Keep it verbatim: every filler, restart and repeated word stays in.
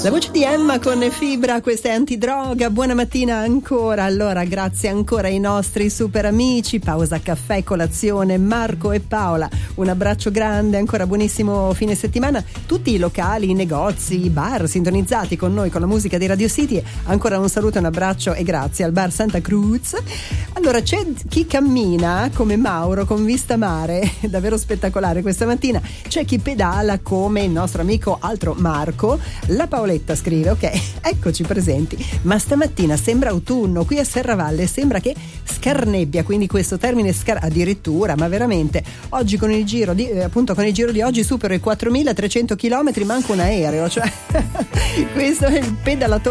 La voce di Emma con Fibra, questa è Antidroga. Buona mattina ancora. Allora, grazie ancora ai nostri super amici Pausa Caffè Colazione, Marco e Paola. Un abbraccio grande, ancora buonissimo fine settimana. Tutti i locali, i negozi, i bar sintonizzati con noi, con la musica di Radio City. Ancora un saluto, un abbraccio e grazie al bar Santa Cruz. Allora, c'è chi cammina come Mauro con vista mare, davvero spettacolare questa mattina. C'è chi pedala come il nostro amico altro Marco. La Paoletta scrive: ok, eccoci presenti, ma stamattina sembra autunno qui a Serravalle, sembra che scarnebbia, quindi questo termine scar- addirittura, ma veramente oggi con il giro di eh, appunto con il giro di oggi supero i quattromilatrecento chilometri, manco un aereo, cioè questo è il pedalatore